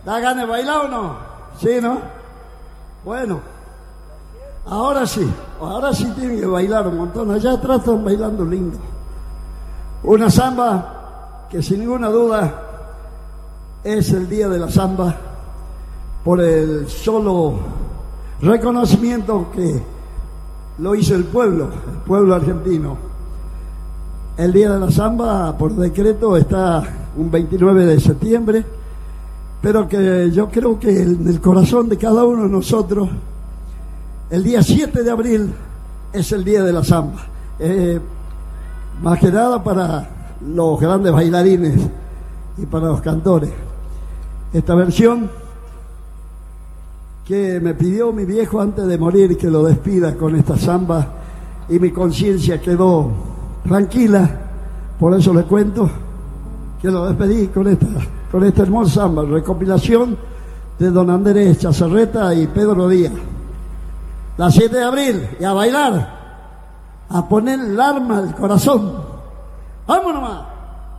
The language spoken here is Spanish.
¿Da ganas de bailar o no? Sí, ¿no? Bueno, ahora sí tienen que bailar un montón. Allá atrás están bailando lindo. Una samba que sin ninguna duda es el día de la samba por el solo reconocimiento que lo hizo el pueblo argentino. El día de la samba por decreto está un 29 de septiembre, pero que yo creo que en el corazón de cada uno de nosotros el día 7 de abril es el día de la samba, más que nada para los grandes bailarines y para los cantores. Esta versión que me pidió mi viejo antes de morir que lo despida con esta samba, y mi conciencia quedó tranquila, por eso le cuento que lo despedí con esta hermosa samba, recopilación de don Andrés Chazarreta y Pedro Díaz. La 7 de abril, y a bailar, a poner el arma al corazón. ¡Vámonos más!